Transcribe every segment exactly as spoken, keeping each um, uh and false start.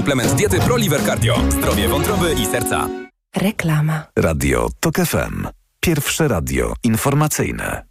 Suplement diety ProLiver Cardio. Zdrowie wątroby i serca. Reklama. Radio TOK F M. Pierwsze radio informacyjne.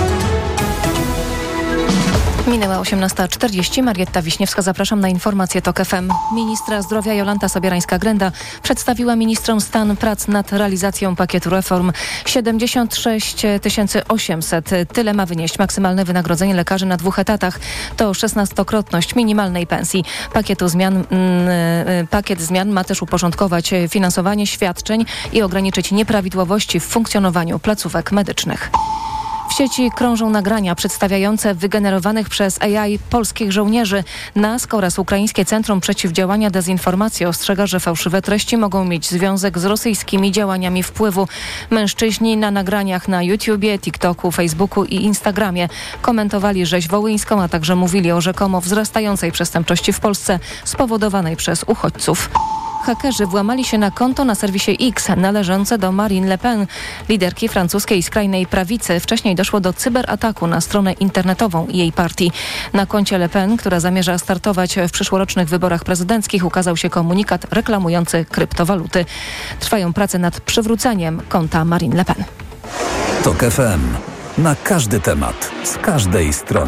Minęła osiemnasta czterdzieści. Marietta Wiśniewska, zapraszam na informację TOK F M. Ministra zdrowia Jolanta Sobierańska-Grenda przedstawiła ministrom stan prac nad realizacją pakietu reform. siedemdziesiąt sześć tysięcy osiemset. Tyle ma wynieść maksymalne wynagrodzenie lekarzy na dwóch etatach. To szesnastokrotność minimalnej pensji. Pakietu zmian, mm, pakiet zmian ma też uporządkować finansowanie świadczeń i ograniczyć nieprawidłowości w funkcjonowaniu placówek medycznych. W sieci krążą nagrania przedstawiające wygenerowanych przez A I polskich żołnierzy. NASK oraz Ukraińskie Centrum Przeciwdziałania Dezinformacji ostrzega, że fałszywe treści mogą mieć związek z rosyjskimi działaniami wpływu. Mężczyźni na nagraniach na YouTubie, TikToku, Facebooku i Instagramie komentowali rzeź wołyńską, a także mówili o rzekomo wzrastającej przestępczości w Polsce spowodowanej przez uchodźców. Hakerzy włamali się na konto na serwisie X należące do Marine Le Pen, liderki francuskiej skrajnej prawicy. Wcześniej doszło do cyberataku na stronę internetową jej partii. Na koncie Le Pen, która zamierza startować w przyszłorocznych wyborach prezydenckich, ukazał się komunikat reklamujący kryptowaluty. Trwają prace nad przywróceniem konta Marine Le Pen. TOK F M. Na każdy temat, z każdej strony.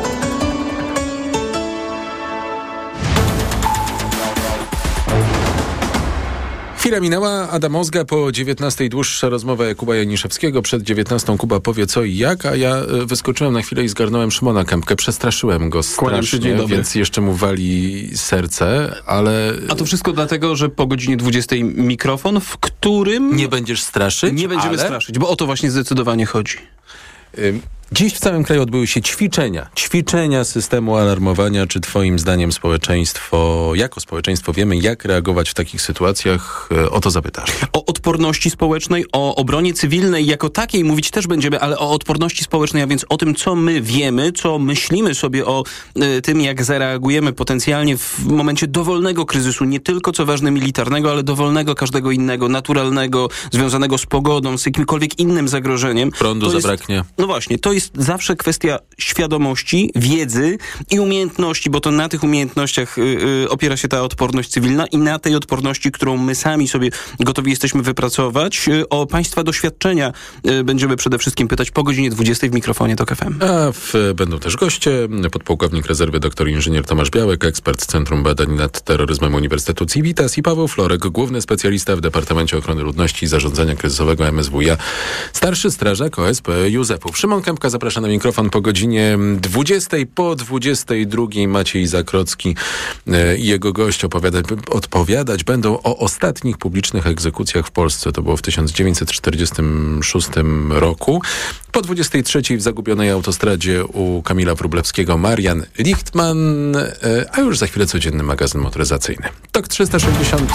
Chwila minęła, Adam Ozga, po dziewiętnastej dłuższa rozmowa Jakuba Janiszewskiego, przed dziewiętnastą Kuba powie co i jak, a ja wyskoczyłem na chwilę i zgarnąłem Szymona Kępkę, przestraszyłem go strasznie, więc jeszcze mu wali serce, ale... A to wszystko dlatego, że po godzinie dwudziestej mikrofon, w którym... Nie będziesz straszyć, Nie będziemy ale... straszyć, bo o to właśnie zdecydowanie chodzi. Ym... Dziś w całym kraju odbyły się ćwiczenia. Ćwiczenia systemu alarmowania. Czy twoim zdaniem społeczeństwo, jako społeczeństwo wiemy, jak reagować w takich sytuacjach? O to zapytasz. O odporności społecznej, o obronie cywilnej jako takiej mówić też będziemy, ale o odporności społecznej, a więc o tym, co my wiemy, co myślimy sobie o y, tym, jak zareagujemy potencjalnie w momencie dowolnego kryzysu, nie tylko, co ważne, militarnego, ale dowolnego, każdego innego, naturalnego, związanego z pogodą, z jakimkolwiek innym zagrożeniem. Prądu to zabraknie. Jest, no właśnie, to jest zawsze kwestia świadomości, wiedzy i umiejętności, bo to na tych umiejętnościach y, y, opiera się ta odporność cywilna i na tej odporności, którą my sami sobie gotowi jesteśmy wypracować. Y, o państwa doświadczenia y, będziemy przede wszystkim pytać po godzinie dwudziestej w mikrofonie TOK F M. A w, będą też goście, podpułkownik rezerwy dr inżynier Tomasz Białek, ekspert Centrum Badań nad Terroryzmem Uniwersytetu Civitas i Paweł Florek, główny specjalista w Departamencie Ochrony Ludności i Zarządzania Kryzysowego M S W iA, starszy strażak O S P Józefów. Szymon Kępka, zapraszam na mikrofon po godzinie dwudziestej. Po dwudziestej drugiej Maciej Zakrocki i jego gość opowiadać, odpowiadać będą o ostatnich publicznych egzekucjach w Polsce. To było w tysiąc dziewięćset czterdziestym szóstym roku. Po dwudziestej trzeciej w Zagubionej Autostradzie u Kamila Wróblewskiego Marian Lichtman, a już za chwilę codzienny magazyn motoryzacyjny. TOK trzysta sześćdziesiąt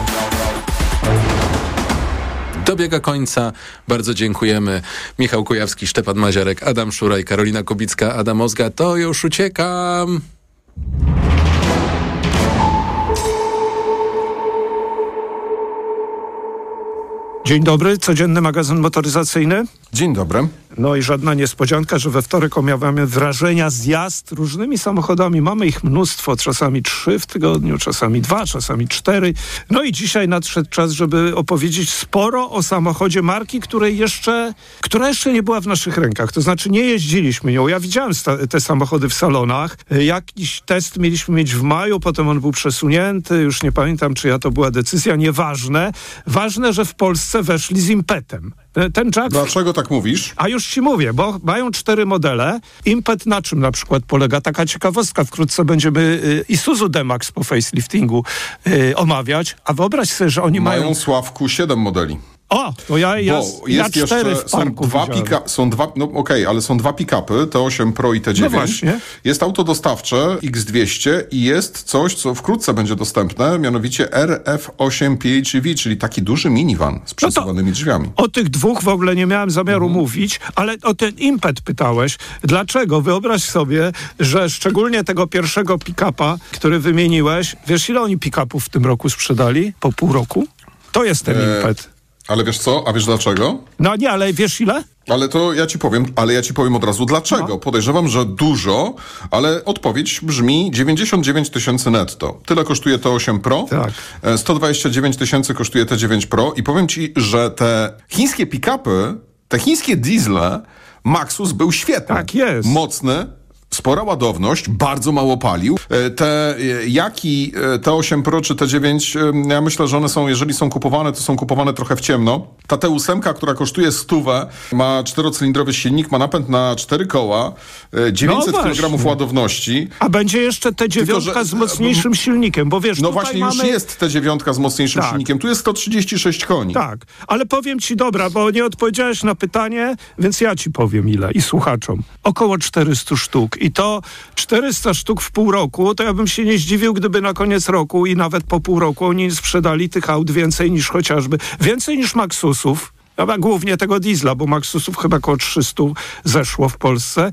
dobiega końca. Bardzo dziękujemy. Michał Kujawski, Szczepan Maziarek, Adam Szuraj, Karolina Kubicka, Adam Ozga. To już uciekam. Dzień dobry, codzienny magazyn motoryzacyjny. Dzień dobry. No i żadna niespodzianka, że we wtorek omawiamy wrażenia z jazd różnymi samochodami. Mamy ich mnóstwo, czasami trzy w tygodniu, czasami dwa, czasami cztery. No i dzisiaj nadszedł czas, żeby opowiedzieć sporo o samochodzie marki, której jeszcze, która jeszcze nie była w naszych rękach. To znaczy nie jeździliśmy nią. Ja widziałem sta- te samochody w salonach. Jakiś test mieliśmy mieć w maju, potem on był przesunięty. Już nie pamiętam, czyja to była decyzja. Nieważne. Ważne, że w Polsce weszli z impetem. Ten Jack... Dlaczego tak mówisz? A już ci mówię, bo mają cztery modele. Impet na czym na przykład polega? Taka ciekawostka. Wkrótce będziemy y, Isuzu D-Max po faceliftingu y, omawiać. A wyobraź sobie, że oni mają... Mają, Sławku, siedem modeli. O, to ja, ja, Bo ja jest cztery jeszcze, w parku są dwa, pika, są dwa, no okej, okay, ale są dwa pick-upy, T osiem Pro i T dziewięć. No właśnie. Jest auto dostawcze X dwieście i jest coś, co wkrótce będzie dostępne, mianowicie R F osiem P H E V, czyli taki duży minivan z przesuwanymi no drzwiami. O tych dwóch w ogóle nie miałem zamiaru mhm. mówić, ale o ten impet pytałeś. Dlaczego? Wyobraź sobie, że szczególnie tego pierwszego pick-upa, który wymieniłeś, wiesz ile oni pick-upów w tym roku sprzedali? Po pół roku? To jest ten e- impet. Ale wiesz co? A wiesz dlaczego? No nie, ale wiesz ile? Ale to ja ci powiem, ale ja ci powiem od razu dlaczego. No. Podejrzewam, że dużo, ale odpowiedź brzmi dziewięćdziesiąt dziewięć tysięcy netto. Tyle kosztuje T osiem Pro. Tak. sto dwadzieścia dziewięć tysięcy kosztuje T dziewięć Pro i powiem ci, że te chińskie pick-upy, te chińskie diesle, Maxus był świetny. Tak jest. Mocny. Spora ładowność, bardzo mało palił. Te jaki T osiem Pro czy T dziewięć, ja myślę, że one są, jeżeli są kupowane, to są kupowane trochę w ciemno. Ta T osiem, która kosztuje stówę, ma czterocylindrowy silnik, ma napęd na cztery koła, dziewięćset kilogramów ładowności. A będzie jeszcze T dziewięć z mocniejszym silnikiem, bo wiesz, no tutaj właśnie mamy... już jest T dziewięć z mocniejszym tak. silnikiem. Tu jest sto trzydzieści sześć koni. Tak, ale powiem ci, dobra, bo nie odpowiedziałeś na pytanie, więc ja ci powiem ile i słuchaczom. Około czterysta sztuk. I to czterysta sztuk w pół roku, to ja bym się nie zdziwił, gdyby na koniec roku i nawet po pół roku oni sprzedali tych aut więcej niż chociażby, więcej niż Maxusów, a głównie tego diesla, bo Maxusów chyba około trzysta zeszło w Polsce.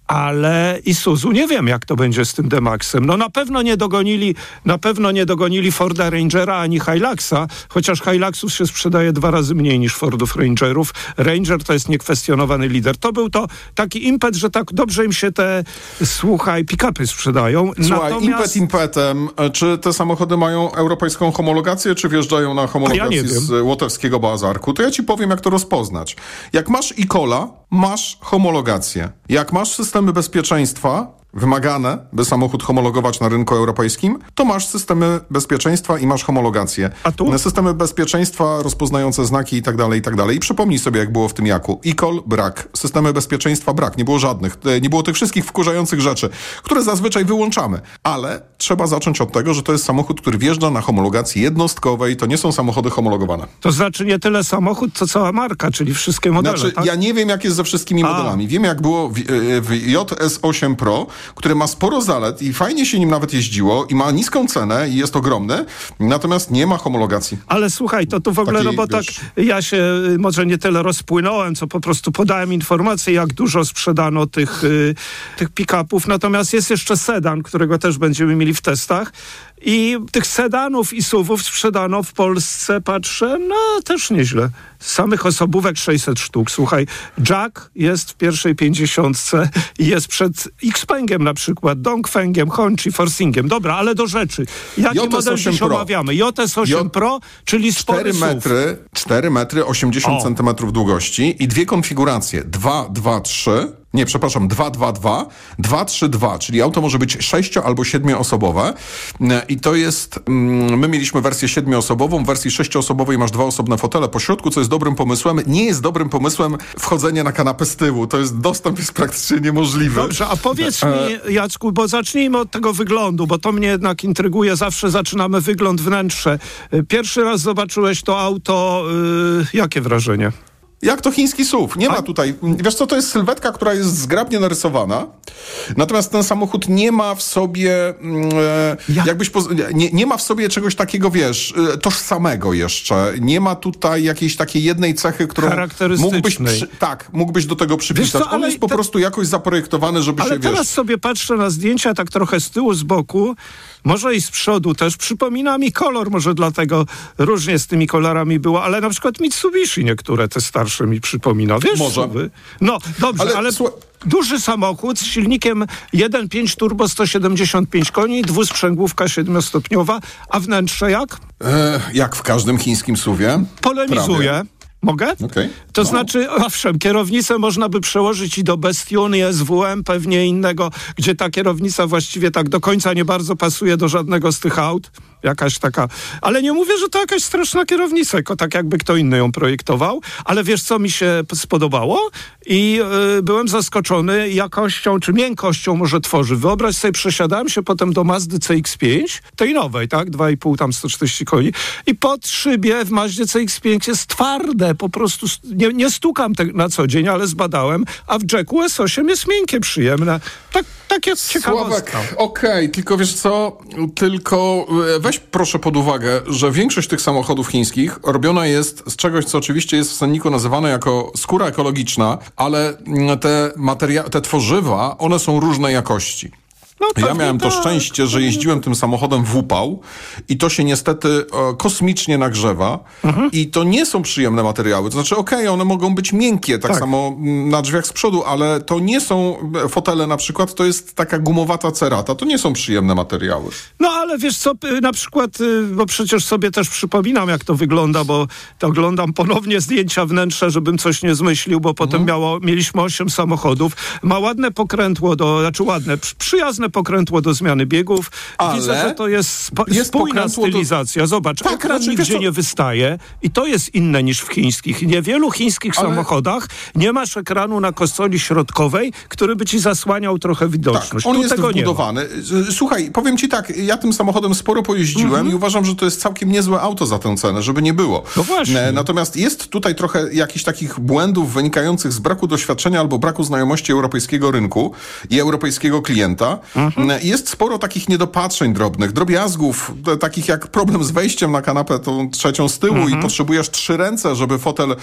Ale Isuzu, nie wiem jak to będzie z tym D-Maxem. No na pewno nie dogonili, na pewno nie dogonili Forda Rangera ani Hiluxa, chociaż Hiluxów się sprzedaje dwa razy mniej niż Fordów Rangerów. Ranger to jest niekwestionowany lider. To był to taki impet, że tak dobrze im się te, słuchaj, pick-upy sprzedają. Słuchaj, Natomiast... impet impetem. Czy te samochody mają europejską homologację, czy wjeżdżają na homologacji ja z łotewskiego bazarku? To ja ci powiem, jak to rozpoznać. Jak masz e-cola, masz homologację. Jak masz systemy bezpieczeństwa wymagane, by samochód homologować na rynku europejskim, to masz systemy bezpieczeństwa i masz homologację. A tu? Systemy bezpieczeństwa, rozpoznające znaki i tak dalej, i tak dalej. I przypomnij sobie, jak było w tym jaku. e-call brak. Systemy bezpieczeństwa brak. Nie było żadnych. Nie było tych wszystkich wkurzających rzeczy, które zazwyczaj wyłączamy. Ale trzeba zacząć od tego, że to jest samochód, który wjeżdża na homologacji jednostkowej. To nie są samochody homologowane. To znaczy nie tyle samochód, co cała marka, czyli wszystkie modele, Znaczy, tak? ja nie wiem, jak jest ze wszystkimi A. modelami. Wiem, jak było w, w J S osiem Pro, który ma sporo zalet i fajnie się nim nawet jeździło i ma niską cenę i jest ogromny, natomiast nie ma homologacji. Ale słuchaj, to tu w ogóle, Takiej, no bo tak wiesz... ja się y, może nie tyle rozpłynąłem, co po prostu podałem informację, jak dużo sprzedano tych, y, tych pick-upów, natomiast jest jeszcze sedan, którego też będziemy mieli w testach. I tych sedanów i suwów sprzedano w Polsce, patrzę, no też nieźle. Samych osobówek sześćset sztuk. Słuchaj, Jack jest w pierwszej pięćdziesiątce i jest przed Xpengiem na przykład, Dongfengiem, Hongqi, Forsingiem. Dobra, ale do rzeczy. Jaki model dziś omawiamy? J S osiem Pro, czyli spory cztery metry, cztery metry osiemdziesiąt centymetrów długości i dwie konfiguracje. dwa dwa trzy Nie, przepraszam, dwa dwa dwa, dwa trzy dwa, czyli auto może być sześcio- albo siedmioosobowe i to jest, my mieliśmy wersję siedmioosobową, w wersji sześcioosobowej masz dwa osobne fotele po środku, co jest dobrym pomysłem. Nie jest dobrym pomysłem wchodzenie na kanapę z tyłu, to jest, dostęp jest praktycznie niemożliwy. Dobrze, a powiedz mi, Jacku, bo zacznijmy od tego wyglądu, bo to mnie jednak intryguje, zawsze zaczynamy wygląd, wnętrze. Pierwszy raz zobaczyłeś to auto, yy, jakie wrażenie? Jak to chiński S U V. Nie ma A... tutaj... Wiesz co, to jest sylwetka, która jest zgrabnie narysowana. Natomiast ten samochód nie ma w sobie... E, ja... jakbyś poz... nie, nie ma w sobie czegoś takiego, wiesz, tożsamego jeszcze. Nie ma tutaj jakiejś takiej jednej cechy, którą mógłbyś... Przy... Tak, mógłbyś do tego przypisać. Co, On jest po te... prostu jakoś zaprojektowany, żeby ale się, wiesz... Ale teraz sobie patrzę na zdjęcia tak trochę z tyłu, z boku. Może i z przodu też. Przypomina mi kolor, może dlatego różnie z tymi kolorami było, ale na przykład Mitsubishi niektóre te starsze mi przypomina. Wiesz, może. No, dobrze, ale... ale... Słu- Duży samochód z silnikiem jeden przecinek pięć turbo, sto siedemdziesiąt pięć koni, dwusprzęgłówka siedmiostopniowa, a wnętrze jak? E, jak w każdym chińskim S U V-ie. Polemizuję. Prawie. Mogę? Okay. To no. znaczy, owszem, kierownicę można by przełożyć i do Bestune, S W M, pewnie innego, gdzie ta kierownica właściwie tak do końca nie bardzo pasuje do żadnego z tych aut. Jakaś taka, ale nie mówię, że to jakaś straszna kierownica, tylko tak jakby kto inny ją projektował, ale wiesz, co mi się spodobało? I yy, byłem zaskoczony jakością, czy miękkością może tworzy. Wyobraź sobie, przesiadałem się potem do Mazdy C X pięć, tej nowej, tak? dwa i pół, tam sto czterdzieści koni. I pod szybie w Mazdzie C X pięć jest twarde, po prostu nie, nie stukam te, na co dzień, ale zbadałem, a w Jacku S osiem jest miękkie, przyjemne. Tak, tak jest ciekawostka. Sławek, okej, okay, tylko wiesz co, tylko weź proszę pod uwagę, że większość tych samochodów chińskich robiona jest z czegoś, co oczywiście jest w cenniku nazywane jako skóra ekologiczna, ale te materia- te tworzywa, one są różnej jakości. No, ja miałem to tak. szczęście, że jeździłem tym samochodem w upał i to się niestety e, kosmicznie nagrzewa mhm. i to nie są przyjemne materiały. To znaczy, okej, okay, one mogą być miękkie, tak, tak samo na drzwiach z przodu, ale to nie są fotele na przykład, to jest taka gumowata cerata. To nie są przyjemne materiały. No ale wiesz co, na przykład, bo przecież sobie też przypominam, jak to wygląda, bo to oglądam ponownie zdjęcia wnętrza, żebym coś nie zmyślił, bo potem mhm. miało, mieliśmy osiem samochodów. Ma ładne pokrętło, do, znaczy ładne, przyjazne pokrętło do zmiany biegów. Ale widzę, że to jest, spo, jest spójna stylizacja. Do... Zobacz, tak, ekran znaczy, nigdzie nie wystaje i to jest inne niż w chińskich. W niewielu chińskich ale... samochodach nie masz ekranu na konsoli środkowej, który by ci zasłaniał trochę widoczność. Tak, on tu jest tego wbudowany. Słuchaj, powiem ci tak, ja tym samochodem sporo pojeździłem mm-hmm. i uważam, że to jest całkiem niezłe auto za tę cenę, żeby nie było. No właśnie. Natomiast jest tutaj trochę jakichś takich błędów wynikających z braku doświadczenia albo braku znajomości europejskiego rynku i europejskiego klienta. Mm-hmm. Jest sporo takich niedopatrzeń drobnych, drobiazgów, takich jak problem z wejściem na kanapę tą trzecią z tyłu mm-hmm. i potrzebujesz trzy ręce, żeby fotel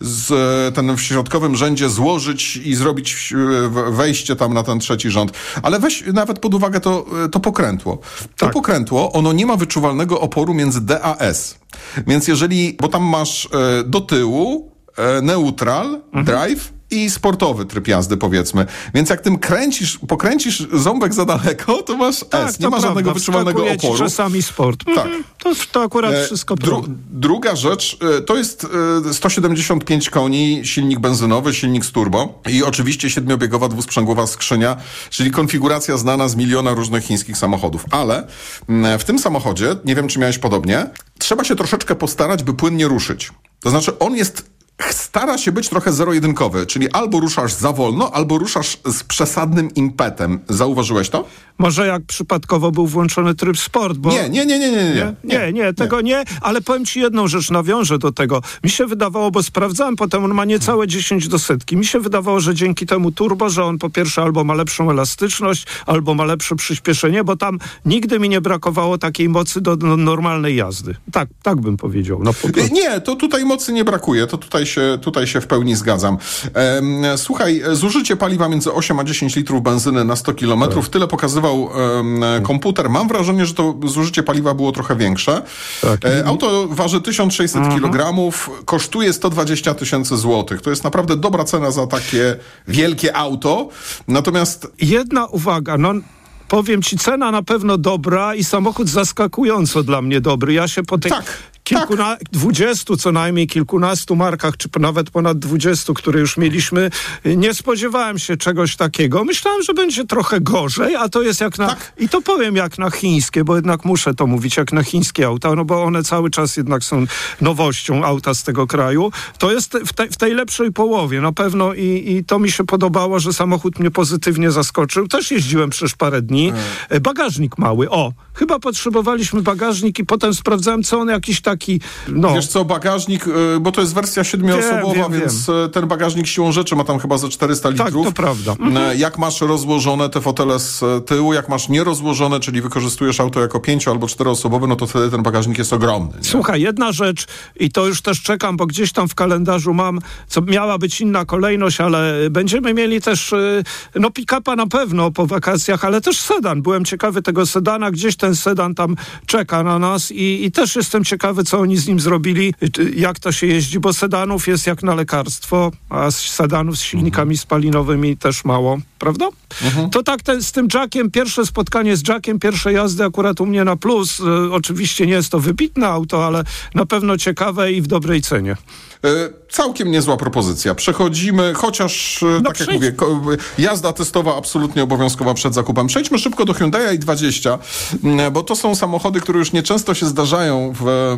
z ten w środkowym rzędzie złożyć i zrobić wejście tam na ten trzeci rząd. Ale weź nawet pod uwagę to, to pokrętło. To tak. pokrętło, ono nie ma wyczuwalnego oporu między D a S. Więc jeżeli, bo tam masz e, do tyłu e, neutral, mhm. drive i sportowy tryb jazdy, powiedzmy. Więc jak tym kręcisz, pokręcisz ząbek za daleko, to masz tak, S. Nie ma żadnego wyczuwalnego oporu. Czasami sport. Tak. To, to akurat e, wszystko dru, Druga rzecz, e, to jest e, sto siedemdziesiąt pięć koni, silnik benzynowy, silnik z turbo i oczywiście siedmiobiegowa dwusprzęgłowa skrzynia, czyli konfiguracja znana z miliona różnych chińskich samochodów. Ale m, w tym samochodzie, nie wiem czy miałeś podobnie, trzeba się troszeczkę postarać, by płynnie ruszyć. To znaczy on jest stara się być trochę zero-jedynkowy, czyli albo ruszasz za wolno, albo ruszasz z przesadnym impetem. Zauważyłeś to? Może jak przypadkowo był włączony tryb sport, bo... Nie, nie, nie, nie, nie. Nie, nie, nie tego nie. nie, ale powiem ci jedną rzecz, nawiążę do tego. Mi się wydawało, bo sprawdzałem, potem on ma niecałe dziesięć do setki. Mi się wydawało, że dzięki temu turbo, że on po pierwsze albo ma lepszą elastyczność, albo ma lepsze przyspieszenie, bo tam nigdy mi nie brakowało takiej mocy do, do normalnej jazdy. Tak, tak bym powiedział. No, po nie, to tutaj mocy nie brakuje. To tutaj się, tutaj się w pełni zgadzam. Ehm, słuchaj, zużycie paliwa między osiem a dziesięć litrów benzyny na sto kilometrów. Tyle pokazywał um, komputer. Mam wrażenie, że to zużycie paliwa było trochę większe. Tak. E, auto waży tysiąc sześćset kilogramów, kosztuje sto dwadzieścia tysięcy złotych. To jest naprawdę dobra cena za takie wielkie auto. Natomiast... Jedna uwaga, no... Powiem ci, cena na pewno dobra i samochód zaskakująco dla mnie dobry. Ja się po tych tak, kilkuna, tak. dwudziestu co najmniej, kilkunastu markach, czy nawet ponad dwudziestu, które już mieliśmy, nie spodziewałem się czegoś takiego. Myślałem, że będzie trochę gorzej, a to jest jak na... Tak. I to powiem jak na chińskie, bo jednak muszę to mówić, jak na chińskie auta, no bo one cały czas jednak są nowością auta z tego kraju. To jest w, te, w tej lepszej połowie na pewno i, i to mi się podobało, że samochód mnie pozytywnie zaskoczył. Też jeździłem przez parę dni. Hmm. Bagażnik mały, o, chyba potrzebowaliśmy bagażnik i potem sprawdzałem, co on jakiś taki, no... Wiesz co, bagażnik, bo to jest wersja siedmioosobowa, wiem, wiem, więc wiem. ten bagażnik siłą rzeczy ma tam chyba ze czterysta litrów. Tak, to prawda. Mhm. Jak masz rozłożone te fotele z tyłu, jak masz nierozłożone, czyli wykorzystujesz auto jako pięcio- albo czteroosobowe, no to wtedy ten bagażnik jest ogromny. Nie? Słuchaj, jedna rzecz i to już też czekam, bo gdzieś tam w kalendarzu mam, co miała być inna kolejność, ale będziemy mieli też, no pick-upa na pewno po wakacjach, ale też sedan. Byłem ciekawy tego sedana, gdzieś ten sedan tam czeka na nas i, i też jestem ciekawy, co oni z nim zrobili, jak to się jeździ, bo sedanów jest jak na lekarstwo, a sedanów z silnikami spalinowymi też mało, prawda? Mhm. To tak ten, z tym Jackiem, pierwsze spotkanie z Jackiem, pierwsze jazdy akurat u mnie na plus. E, oczywiście nie jest to wybitne auto, ale na pewno ciekawe i w dobrej cenie. E, całkiem niezła propozycja. Przechodzimy, chociaż no tak przejdź. jak mówię, jazda testowa absolutnie obowiązkowa przed zakupem. Przejdźmy szybko do Hyundai i dwadzieścia, bo to są samochody, które już nieczęsto się zdarzają w,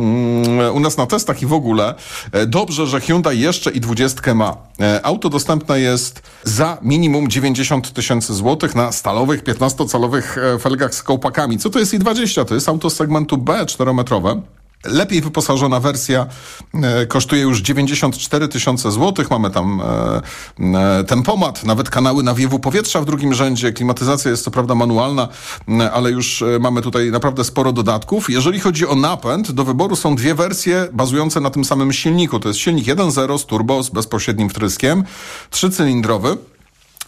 u nas na testach i w ogóle. Dobrze, że Hyundai jeszcze i dwudziestkę ma. Auto dostępne jest za minimum dziewięćdziesiąt tysięcy złotych na stalowych piętnastocalowych felgach z kołpakami. Co to jest i dwadzieścia? To jest auto z segmentu B, czterometrowe. Lepiej wyposażona wersja e, kosztuje już dziewięćdziesiąt cztery tysiące złotych. Mamy tam e, e, tempomat, nawet kanały nawiewu powietrza w drugim rzędzie. Klimatyzacja jest co prawda manualna, e, ale już e, mamy tutaj naprawdę sporo dodatków. Jeżeli chodzi o napęd, do wyboru są dwie wersje bazujące na tym samym silniku. To jest silnik jeden zero z turbo z bezpośrednim wtryskiem, trzycylindrowy.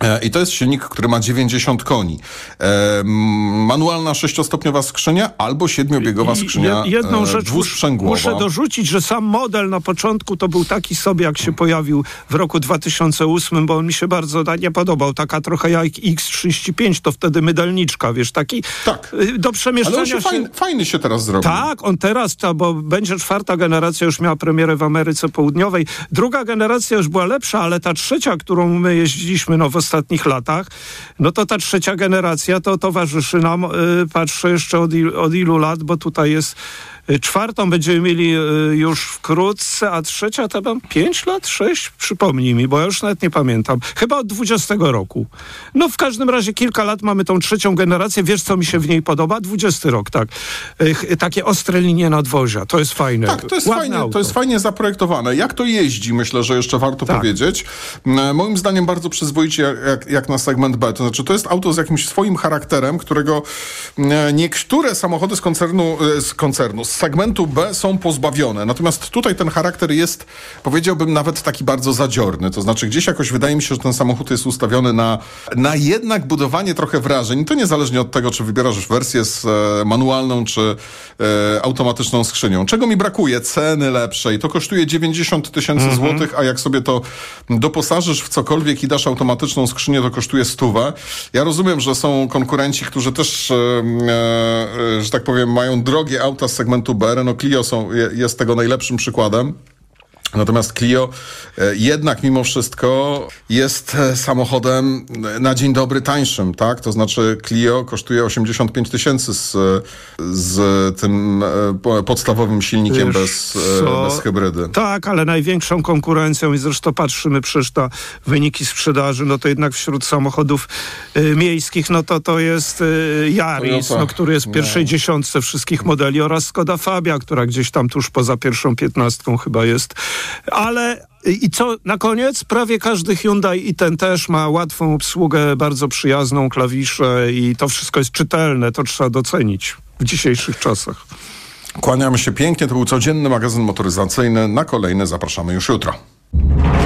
I to jest silnik, który ma dziewięćdziesiąt koni. E, manualna sześciostopniowa skrzynia albo siedmiobiegowa skrzynia I jedną e, rzecz dwusprzęgłowa. Muszę dorzucić, że sam model na początku to był taki sobie, jak się pojawił w roku dwa tysiące ósmym, bo on mi się bardzo nie podobał. Taka trochę jak X trzydzieści pięć, to wtedy mydelniczka, wiesz, taki tak. do przemieszczania Ale on się, się... Fajny, fajny się teraz zrobił. Tak, on teraz, to, bo będzie czwarta generacja, już miała premierę w Ameryce Południowej. Druga generacja już była lepsza, ale ta trzecia, którą my jeździliśmy no, w ostatnich latach, no to ta trzecia generacja to towarzyszy nam, yy, patrzę jeszcze od, il, od ilu lat, bo tutaj jest yy, czwartą będziemy mieli yy, już wkrótce, a trzecia to mam pięć lat, sześć? Przypomnij mi, bo ja już nawet nie pamiętam. Chyba od dwudziestego roku. No w każdym razie kilka lat mamy tą trzecią generację. Wiesz, co mi się w niej podoba? dwudziesty rok, tak. Yy, takie ostre linie nadwozia. To jest fajne. Tak, to jest, fajnie, to jest fajnie zaprojektowane. Jak to jeździ, myślę, że jeszcze warto tak. powiedzieć. E, moim zdaniem bardzo przyzwoicie jak, jak na segment B. To znaczy, to jest auto z jakimś swoim charakterem, którego e, niektóre samochody z koncernu, e, z koncernu, z segmentu B są pozbawione. Natomiast tutaj ten charakter jest, powiedziałbym, nawet taki bardzo zadziorny. To znaczy, gdzieś jakoś wydaje mi się, że ten samochód jest ustawiony na, na jednak budowanie trochę wrażeń. I to niezależnie od tego, czy wybierasz wersję z e, manualną, czy e, automatyczną skrzynią. Czego mi brakuje? Ceny lepszej. To kosztuje dziewięćdziesiąt tysięcy mm-hmm. złotych, a jak sobie to doposażysz w cokolwiek i dasz automatyczną skrzynię, to kosztuje stówę. Ja rozumiem, że są konkurenci, którzy też, e, e, że tak powiem, mają drogie auta z segmentu B. Renault Clio są, jest tego najlepszym przykładem. Natomiast Clio e, jednak mimo wszystko jest e, samochodem na dzień dobry tańszym, tak? To znaczy Clio kosztuje osiemdziesiąt pięć tysięcy z, z tym e, podstawowym silnikiem bez, e, bez hybrydy. Tak, ale największą konkurencją i zresztą patrzymy przecież na wyniki sprzedaży, no to jednak wśród samochodów e, miejskich, no to to jest e, Yaris, no, który jest w pierwszej no. dziesiątce wszystkich modeli oraz Skoda Fabia, która gdzieś tam tuż poza pierwszą piętnastką chyba jest. Ale i co na koniec? Prawie każdy Hyundai i ten też ma łatwą obsługę, bardzo przyjazną, klawisze i to wszystko jest czytelne. To trzeba docenić w dzisiejszych czasach. Kłaniamy się pięknie. To był codzienny magazyn motoryzacyjny. Na kolejny zapraszamy już jutro.